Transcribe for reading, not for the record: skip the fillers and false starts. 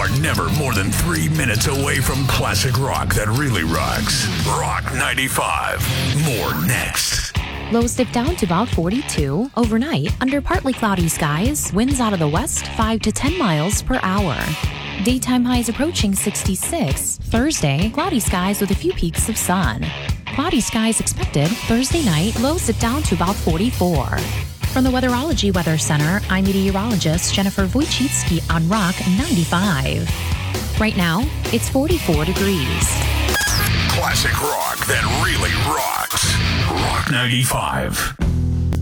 are never more than 3 minutes away from classic rock that really rocks. Rock 95. More next. Lows dip down to about 42. Overnight, under partly cloudy skies, winds out of the west 5 to 10 miles per hour. Daytime highs approaching 66. Thursday, cloudy skies with a few peaks of sun. Cloudy skies expected Thursday night, lows dip down to about 44. From the Weatherology Weather Center, I'm meteorologist Jennifer Wojcicki on Rock 95. Right now, it's 44 degrees. Classic rock that really rocks. Rock 95.